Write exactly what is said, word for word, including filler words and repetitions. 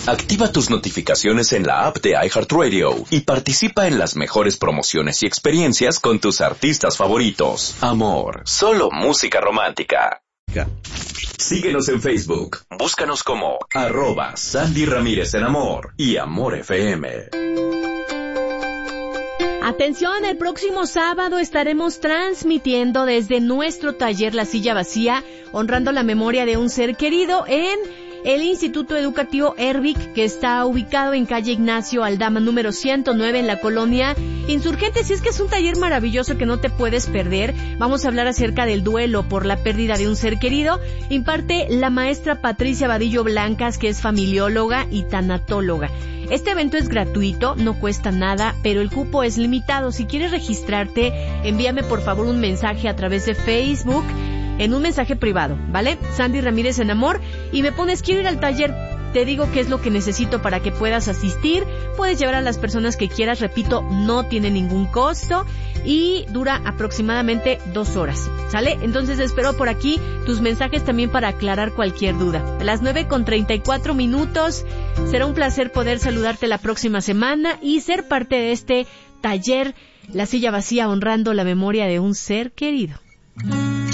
Activa tus notificaciones en la app de iHeartRadio y participa en las mejores promociones y experiencias con tus artistas favoritos. Amor, solo música romántica. Síguenos en Facebook. Búscanos como arroba Sandy Ramírez en Amor y Amor F M. Atención, el próximo sábado estaremos transmitiendo desde nuestro taller La Silla Vacía, honrando la memoria de un ser querido en el Instituto Educativo Ervic, que está ubicado en calle Ignacio Aldama número ciento nueve en la colonia Insurgentes. Y es que es un taller maravilloso que no te puedes perder. Vamos a hablar acerca del duelo por la pérdida de un ser querido. Imparte la maestra Patricia Vadillo Blancas, que es familióloga y tanatóloga. Este evento es gratuito, no cuesta nada, pero el cupo es limitado. Si quieres registrarte, envíame por favor un mensaje a través de Facebook, en un mensaje privado, ¿vale? Sandy Ramírez en Amor, y me pones quiero ir al taller. Te digo qué es lo que necesito para que puedas asistir. Puedes llevar a las personas que quieras, repito, no tiene ningún costo y dura aproximadamente dos horas, ¿sale? Entonces espero por aquí tus mensajes también para aclarar cualquier duda. A las nueve con treinta y cuatro minutos, será un placer poder saludarte la próxima semana y ser parte de este taller La Silla Vacía, honrando la memoria de un ser querido.